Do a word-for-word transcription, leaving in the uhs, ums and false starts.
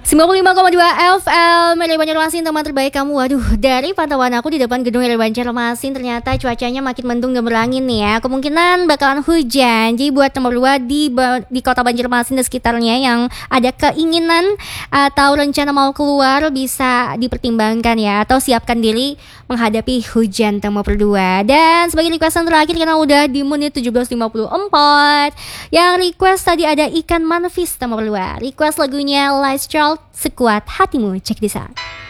sembilan puluh lima koma dua F M R I Banjarmasin, teman terbaik kamu. Waduh, dari pantauan aku di depan gedung R I Banjarmasin, ternyata cuacanya makin mendung dan berangin nih ya. Kemungkinan bakalan hujan. Jadi buat nomor dua di di kota Banjarmasin dan sekitarnya yang ada keinginan atau rencana mau keluar, bisa dipertimbangkan ya, atau siapkan diri menghadapi hujan nomor dua. Dan sebagai requestan terakhir, karena udah di menit tujuh belas lima puluh empat, yang request tadi ada Ikan Manfis nomor dua. Request lagunya Lights Child, Sekuat Hatimu. Cek di sana.